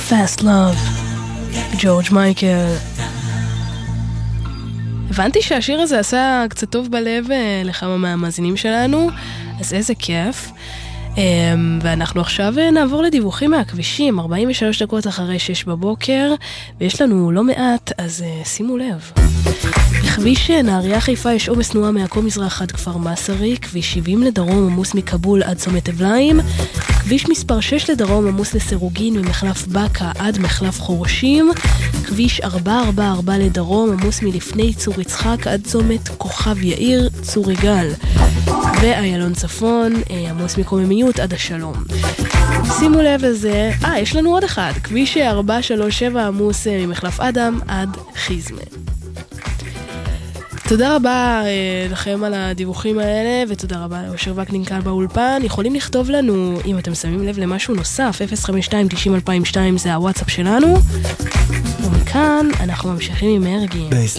Fast Love, ג'ורג' מייקל. הבנתי שהשיר הזה עשה קצת טוב בלב לכמה מהמאזינים שלנו, אז איזה כיף. ואנחנו עכשיו נעבור לדיווחים מהכבישים, 43 דקות אחרי 6 בבוקר, ויש לנו לא מעט, אז שימו לב. בכביש נהריה חיפה יש עומס תנועה מעכו מזרח עד כפר מסרי, כביש 70 לדרום עמוס מקבול עד צומת אבליים, כביש מספר 6 לדרום עמוס לסירוגין ממחלף בקה עד מחלף חורשים, כביש 444 לדרום עמוס מלפני צור יצחק עד צומת כוכב יאיר צור יגאל, ואיילון צפון עמוס מקוממיות עד השלום. שימו לב לזה, יש לנו עוד אחד, כביש 437 עמוס ממחלף אדם עד חיזמה. תודה רבה לכם על הדיווחים האלה, ותודה רבה לאושר וקנין באולפן. יכולים לכתוב לנו, אם אתם שמים לב למשהו נוסף, 052-90-2002 זה הוואטסאפ שלנו. ומכאן אנחנו ממשיכים עם מרגי.